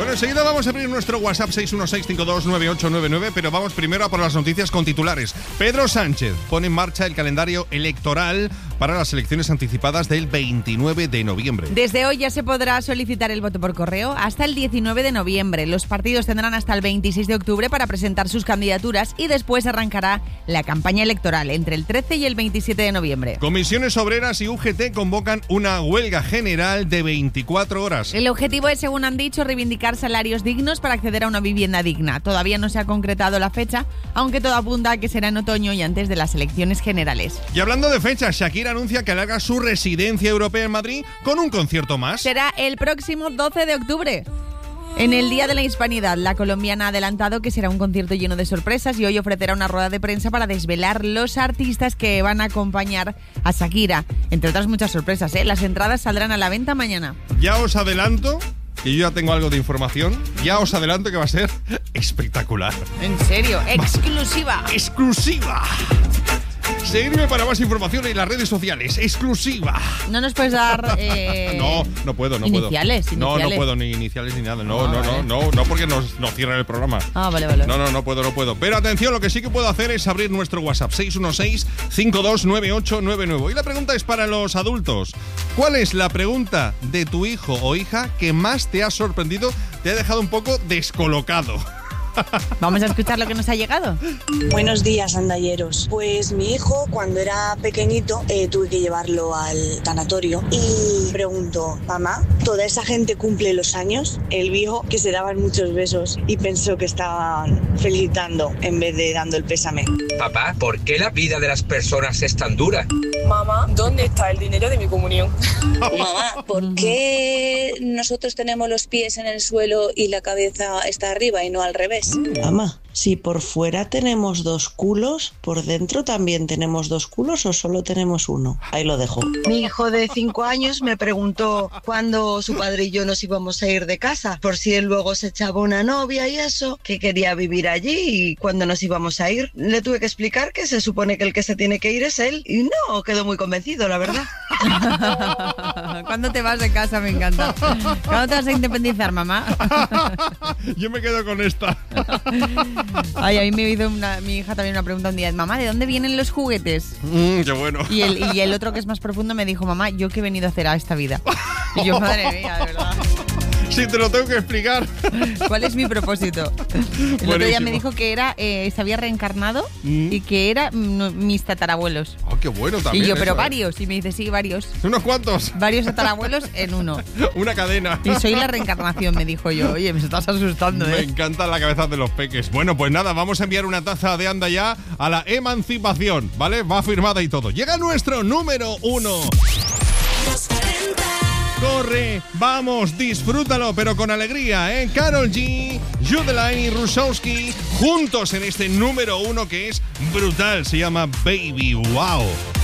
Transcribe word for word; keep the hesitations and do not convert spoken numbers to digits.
Bueno, enseguida vamos a abrir nuestro WhatsApp seis uno seis, cinco dos nueve ocho nueve nueve, pero vamos primero a por las noticias con titulares. Pedro Sánchez pone en marcha el calendario electoral para las elecciones anticipadas del veintinueve de noviembre. Desde hoy ya se podrá solicitar el voto por correo hasta el diecinueve de noviembre. Los partidos tendrán hasta el veintiséis de octubre para presentar sus candidaturas y después arrancará la campaña electoral entre el trece y el veintisiete de noviembre. Comisiones Obreras y U G T convocan una huelga general de veinticuatro horas. El objetivo es, según han dicho, reivindicar salarios dignos para acceder a una vivienda digna. Todavía no se ha concretado la fecha, aunque todo apunta a que será en otoño y antes de las elecciones generales. Y hablando de fechas, Shakira anuncia que alarga su residencia europea en Madrid con un concierto más. Será el próximo doce de octubre. En el Día de la Hispanidad, la colombiana ha adelantado que será un concierto lleno de sorpresas y hoy ofrecerá una rueda de prensa para desvelar los artistas que van a acompañar a Shakira. Entre otras muchas sorpresas, ¿eh? Las entradas saldrán a la venta mañana. Ya os adelanto que yo ya tengo algo de información. Ya os adelanto que va a ser espectacular. ¿En serio? ¡Exclusiva! ¡Exclusiva! Seguidme para más información en las redes sociales. ¡Exclusiva! ¿No nos puedes dar eh, no, no puedo, no iniciales, puedo. iniciales? No, no puedo, ni iniciales ni nada. No, Ah, no, vale. no, no, no, porque nos, nos cierran el programa. Ah, vale, vale. No, no, no puedo, no puedo. Pero atención, lo que sí que puedo hacer es abrir nuestro WhatsApp seis uno seis, cinco dos nueve ocho nueve nueve. Y la pregunta es para los adultos. ¿Cuál es la pregunta de tu hijo o hija que más te ha sorprendido, te ha dejado un poco descolocado? Vamos a escuchar lo que nos ha llegado. Buenos días, andalleros. Pues mi hijo, cuando era pequeñito, eh, tuve que llevarlo al tanatorio y preguntó: mamá, ¿toda esa gente cumple los años? Él vio que se daban muchos besos y pensó que estaban felicitando en vez de dando el pésame. Papá, ¿por qué la vida de las personas es tan dura? Mamá, ¿dónde está el dinero de mi comunión? Mamá, ¿por qué nosotros tenemos los pies en el suelo y la cabeza está arriba y no al revés? Mamá, si por fuera tenemos dos culos, ¿por dentro también tenemos dos culos o solo tenemos uno? Ahí lo dejo. Mi hijo de cinco años me preguntó cuándo su padre y yo nos íbamos a ir de casa, por si él luego se echaba una novia y eso, que quería vivir allí y cuándo nos íbamos a ir. Le tuve que explicar que se supone que el que se tiene que ir es él y no, quedó muy convencido, la verdad. ¿Cuándo te vas de casa? Me encanta. ¿Cuándo te vas a independizar, mamá? Yo me quedo con esta. Ay, a mí me hizo una, mi hija también una pregunta un día: mamá, ¿de dónde vienen los juguetes? Mm, qué bueno. Y el, y el otro, que es más profundo, me dijo: mamá, ¿yo qué he venido a hacer a esta vida? Y yo, madre mía, de verdad. Sí, te lo tengo que explicar. ¿Cuál es mi propósito? El Buenísimo. otro día me dijo que era eh, se había reencarnado mm. y que era mm, mis tatarabuelos. Oh, qué bueno también. Y yo, pero eso, varios. ¿eh? Y me dice: sí, varios. ¿Unos cuantos? Varios tatarabuelos en uno. Una cadena. Y soy la reencarnación, me dijo yo. Oye, me estás asustando, ¿eh? Me encanta la cabeza de los peques. Bueno, pues nada, vamos a enviar una taza de Anda Ya a la emancipación, ¿vale? Va firmada y todo. Llega nuestro número uno. Corre, vamos, disfrútalo, pero con alegría, ¿eh? Karol G, Judeline y Rusowski juntos en este número uno que es brutal. Se llama Baby Wow.